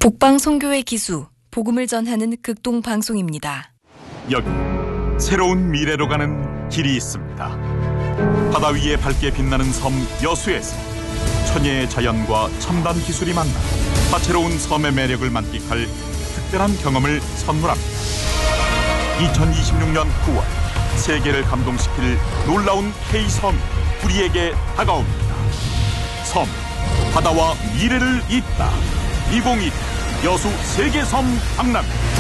북방 선교회 기수, 복음을 전하는 극동 방송입니다. 여기 새로운 미래로 가는 길이 있습니다. 바다 위에 밝게 빛나는 섬 여수에서 천혜의 자연과 첨단 기술이 만나 다채로운 섬의 매력을 만끽할 특별한 경험을 선물합니다. 2026년 9월 세계를 감동시킬 놀라운 K섬이 우리에게 다가옵니다. 섬, 바다와 미래를 잇다. 2022 여수 세계섬 박람.